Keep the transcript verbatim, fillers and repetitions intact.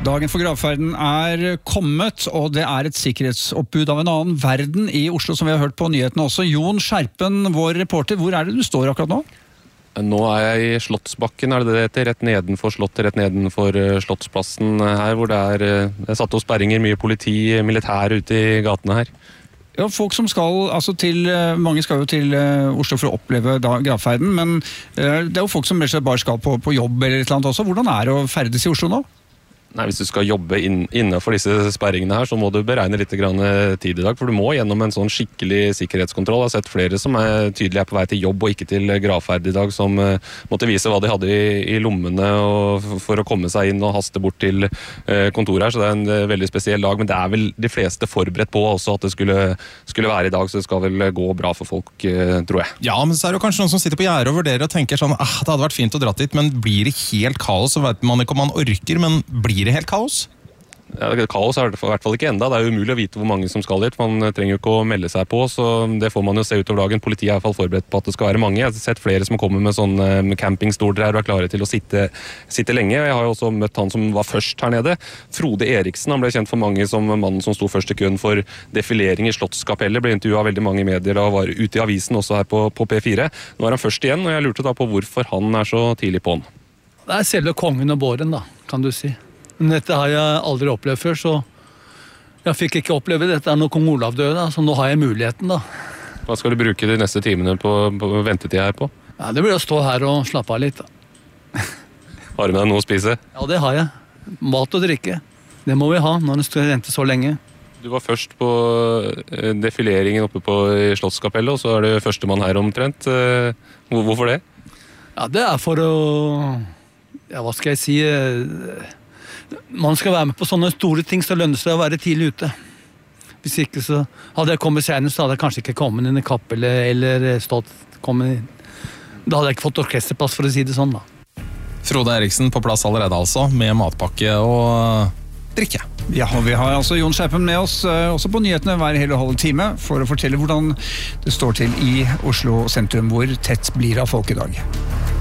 Dagen for gravferden er kommet, og det er et sikkerhetsoppbud av en annen verden i Oslo, som vi har hørt på nyhetene også. Jon Skjerpen, vår reporter, hvor er det du står akkurat nå? Nå er jeg i Slottsbakken, er det det heter, rett nedenfor Slottet, rett nedenfor Slottsplassen her, hvor det er, det er satt opp sperringer, mye politi, militær ute i gatene her. Ja, folk som skal, altså til, mange skal jo til Oslo for å oppleve da, gravferden, men det er jo folk som bare skal på, på jobb eller et eller annet også. Hvordan er det å ferdes i Oslo nå? Nei, hvis du skal jobbe inn, innenfor disse sperringene her, så må du beregne litt grann tid i dag, for du må gjennom en sånn skikkelig sikkerhetskontroll. Jeg har sett flere som er tydelige på vei til jobb og ikke til gravferd i dag, som uh, måtte vise hva de hadde i, i lommene og for å komme seg inn og haste bort til uh, kontoret her, så det er en uh, veldig spesiell dag, men det er vel de fleste forberedt på også at det skulle, skulle være i dag, så det skal vel gå bra for folk, uh, tror jeg. Ja, men så er det kanskje noen som sitter på gjerdet og vurderer og tenker sånn, ah, det hadde vært fint å dra dit, men blir det helt kaos, så vet man ikke om man orker, men blir det helt kaos? Ja, kaos er det i hvert fall ikke enda. Det er jo umulig å vite hvor mange som skal dit. Man trenger jo ikke å melde seg på, så det får man jo se utover dagen. Politiet er i hvert fall forberedt på at det skal være mange. Jeg har sett flere som kommer med sånne campingstoler her og er klare til å sitte, sitte lenge. Jeg har jo også møtt han som var først her nede. Frode Eriksen, han ble kjent for mange som mannen som sto først i køen for defilering i Slottskapellet. Ble intervjuet av veldig mange i medier og var ute i avisen også her på, på P fire. Nå er han først igjen, og jeg lurte da på hvorfor han er så tidlig på han. Det er selve kongen og båren da, kan du si. Men dette har jeg aldri opplevd før, så jeg fikk ikke oppleve dette når kong Olav døde, da, så nå har jeg muligheten da. Hva skal du bruke de neste timene på, på ventetid her på? Ja, det blir å stå her og slappe av litt da. Har du med deg noe å spise? Ja, det har jeg. Mat og drikke. Det må vi ha når det skal vente så lenge. Du var først på defileringen oppe på Slottskapellet, og så er du førstemann her omtrent. Hvorfor det? Ja, det er for å... Ja, hva skal jeg si... Man skal være med på sånne store ting, så lønner det seg å være tidlig ute. Hvis ikke så hadde jeg kommet senere, så hadde jeg kanskje ikke kommet inn i kapp eller, eller stått, kommet inn. Da hadde jeg ikke fått orkesterplass, for å si det sånn da. Frode Eriksen på plass allerede altså, med matpakke og drikke. Ja, og vi har altså Jon Skjerpen med oss, også på nyhetene hver hele halve time, for å fortelle hvordan det står til i Oslo sentrum, hvor tett blir av folk i dag.